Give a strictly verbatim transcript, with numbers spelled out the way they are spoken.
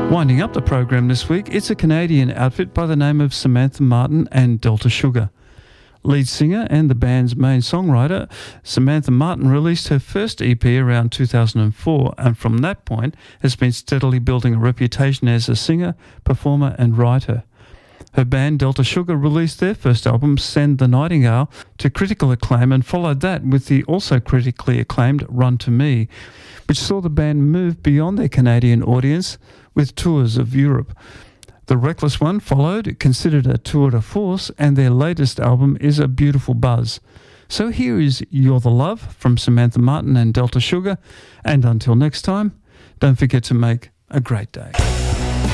Winding up the program this week, it's a Canadian outfit by the name of Samantha Martin and Delta Sugar. Lead singer and the band's main songwriter, Samantha Martin released her first E P around two thousand four, and from that point has been steadily building a reputation as a singer, performer and writer. Her band Delta Sugar released their first album, Send the Nightingale, to critical acclaim, and followed that with the also critically acclaimed Run to Me, which saw the band move beyond their Canadian audience with tours of Europe. The Reckless One followed, considered a tour de force, and their latest album is A Beautiful Buzz. So here is You're the Love from Samantha Martin and Delta Sugar, and until next time, don't forget to make a great day.